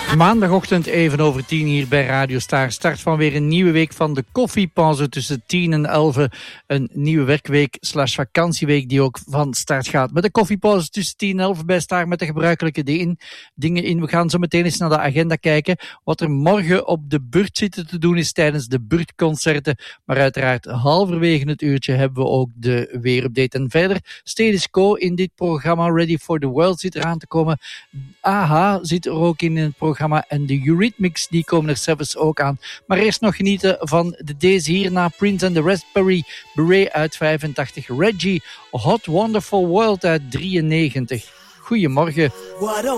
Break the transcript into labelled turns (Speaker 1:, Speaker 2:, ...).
Speaker 1: Maandagochtend even over 10 hier bij Radio Star. Start van weer een nieuwe week van de koffiepauze tussen 10 en 11. Een nieuwe werkweek / vakantieweek die ook van start gaat. Met de koffiepauze tussen 10 en 11 bij Star met de gebruikelijke dingen in. We gaan zo meteen eens naar de agenda kijken. Wat er morgen op de Burt zitten te doen is tijdens de Burtconcerten. Maar uiteraard halverwege het uurtje hebben we ook de weerupdate. En verder, Status Quo in dit programma. Ready for the World zit eraan te komen. AHA zit er ook in het programma. En de Eurythmics, die komen er zelfs ook aan. Maar eerst nog genieten van deze hierna. Prince and the Raspberry Beret uit 85. Reggie, Hot Wonderful World uit 93. Goedemorgen.